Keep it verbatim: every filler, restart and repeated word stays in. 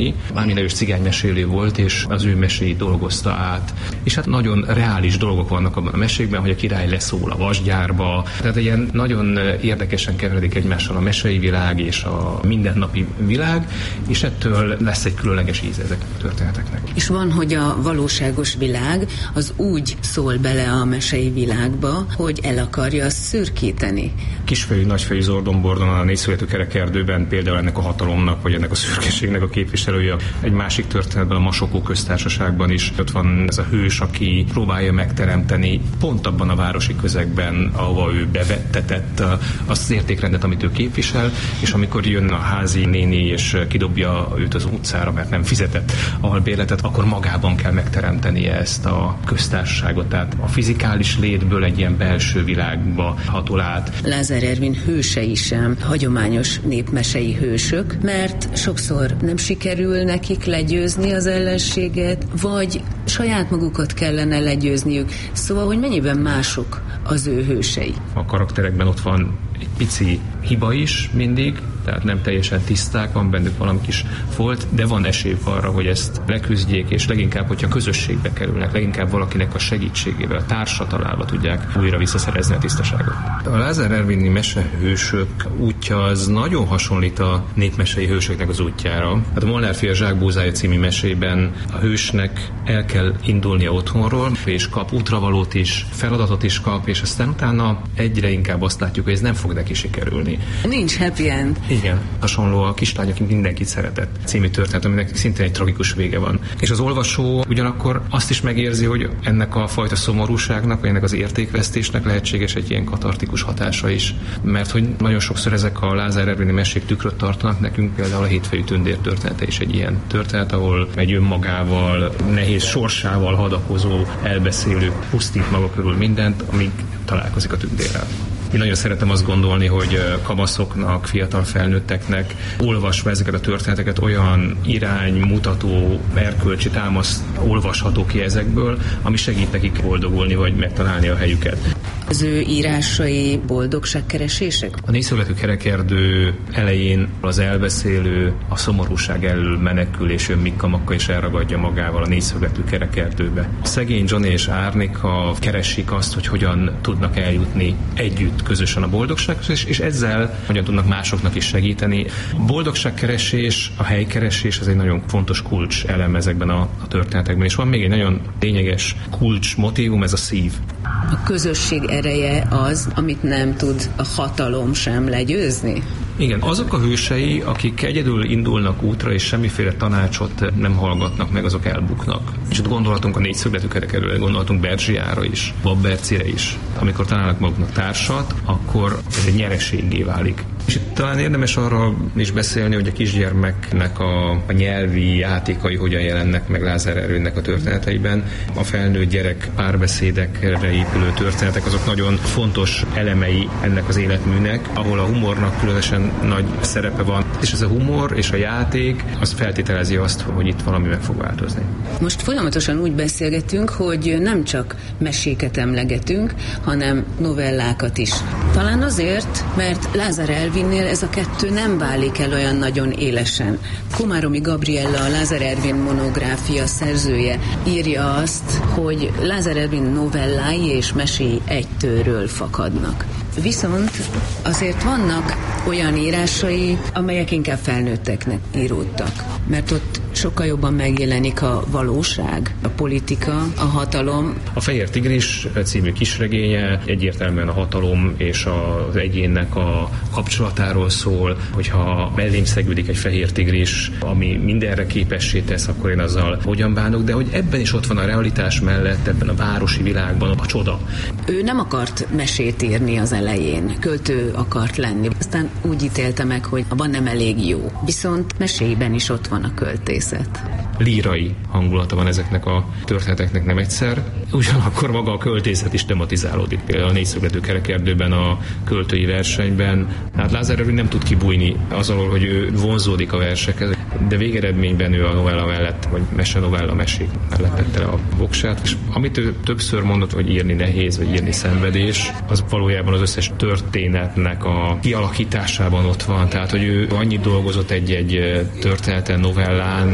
mesélni. Mármin Lajos cigánymesélő volt, és az ő meséit dolgozta át. És hát nagyon reális dolgok vannak abban a mesékben, hogy a király leszól a vasgyárba. Tehát ilyen nagyon érdekesen keveredik egymással a mesei világ és a mindennapi világ, és ettől lesz egy különleges íze ezeknek a történeteknek. És van, hogy a valóságos világ az úgy szól bele a mesei világba, hogy el akarja azt szürkíteni. Kisfejű, nagyfejű Zordon-Bordon a négyszögletű kerekerdőben például ennek a hatalomnak, vagy ennek a szürkeségnek a képviselője. Egy másik történetben, a Masokó köztársaságban is ott van ez a hős, aki próbálja megteremteni pont abban a városi közegben, ahova ő bevettetett azt az értékrendet, amit ő képvisel, és amikor jön a házi néni és kidobja őt az utcára, mert nem fizetett albérletet, akkor magában kell megteremtenie ezt a köztársaságot. Tehát a fizikális létből egy ilyen belső világba hatol át. Lázár Ervin hősei sem hagyományos népmesei hősök, mert sokszor nem sikerül nekik legyőzni az ellenséget, vagy saját magukat kellene legyőzniük. Szóval, hogy mennyiben mások az ő hősei. A karakterekben ott van egy pici hiba is mindig, tehát nem teljesen tiszták, van bennük valami kis folt, de van esély arra, hogy ezt leküzdjék, és leginkább, hogyha közösségbe kerülnek, leginkább valakinek a segítségével, a társat találva tudják újra visszaszerezni a tisztaságot. A Lázár Ervini mesehősök útja az nagyon hasonlít a népmesei hősöknek az útjára. Hát a Molnár fia Zsákbózája című mesében a hősnek el kell indulnia otthonról, és kap útravalót is, feladatot is kap, és aztán utána egyre inkább azt látjuk, hogy ez nem fog neki sikerülni. Nincs happy end. Igen, hasonló a Kislány, aki mindenkit szeretett című történet, aminek szintén egy tragikus vége van. És az olvasó ugyanakkor azt is megérzi, hogy ennek a fajta szomorúságnak, vagy ennek az értékvesztésnek lehetséges egy ilyen katartikus hatása is. Mert hogy nagyon sokszor ezek a Lázár Ervini mesék tükröt tartanak nekünk, például a Hétfejű tündér története is egy ilyen történet, ahol egy önmagával, nehéz sorsával hadakozó elbeszélő pusztít maga körül mindent, amíg találkozik a tündérrel. Én nagyon szeretem azt gondolni, hogy kamaszoknak, fiatal felnőtteknek olvasva ezeket a történeteket olyan iránymutató, erkölcsi támasz olvasható ki ezekből, ami segít nekik boldogulni, vagy megtalálni a helyüket. Az ő írásai boldogságkeresések? A négyszögletű kerekerdő elején az elbeszélő a szomorúság elől menekül, és jön Mikka Makka, és elragadja magával a négyszögletű kerekerdőbe. Szegény Johnny és Árnika keresik azt, hogy hogyan tudnak eljutni együtt közösen a boldogsághoz, és, és ezzel hogyan tudnak másoknak is segíteni. A boldogságkeresés, a helykeresés az egy nagyon fontos kulcs elem ezekben a, a történetekben, és van még egy nagyon lényeges kulcs motívum, ez a szív. A közösség ereje az, amit nem tud a hatalom sem legyőzni? Igen, azok a hősei, akik egyedül indulnak útra, és semmiféle tanácsot nem hallgatnak meg, azok elbuknak. És ott gondolhatunk a négyszögletű kerekerdőre, gondolhatunk Berzsiára is, Babbercire is. Amikor találnak maguknak társat, akkor ez egy nyereséggé válik. És itt talán érdemes arra is beszélni, hogy a kisgyermeknek a, a nyelvi játékai hogyan jelennek meg Lázár Ervinnek a történeteiben. A felnőtt gyerek párbeszédekre épülő történetek, azok nagyon fontos elemei ennek az életműnek, ahol a humornak különösen nagy szerepe van. És ez a humor és a játék, az feltételezi azt, hogy itt valami meg fog változni. Most folyamatosan úgy beszélgetünk, hogy nem csak meséket emlegetünk, hanem novellákat is. Talán azért, mert Lázár Ervinnél ez a kettő nem válik el olyan nagyon élesen. Komáromi Gabriella, a Lázár Ervin monográfia szerzője írja azt, hogy Lázár Ervin novellái és meséi egy tőről fakadnak. Viszont azért vannak olyan írásai, amelyek inkább felnőtteknek íródtak, mert ott sokkal jobban megjelenik a valóság, a politika, a hatalom. A Fehér tigris című kisregénye egyértelműen a hatalom és az egyénnek a kapcsolatáról szól, hogyha mellém szegődik egy fehér tigris, ami mindenre képessé tesz, akkor én azzal hogyan bánok, de hogy ebben is ott van a realitás mellett, ebben a városi világban a csoda. Ő nem akart mesét írni az elején, költő akart lenni. Aztán úgy ítélte meg, hogy abban nem elég jó. Viszont meséiben is ott van a költészet. Lírai hangulata van ezeknek a történeteknek nem egyszer. Ugyanakkor maga a költészet is tematizálódik. Például a négyszögletű kerekerdőben, a költői versenyben. Hát Lázár Ervin nem tud kibújni azon, hogy ő vonzódik a versekhez, de végeredményben ő a novella mellett, vagy mese novella mesék mellett tette le a voksát. És amit ő többször mondott, hogy írni nehéz, vagy írni szenvedés, az valójában az összes történetnek a kialakításában ott van. Tehát, hogy ő annyit dolgozott egy-egy történeten, novellán,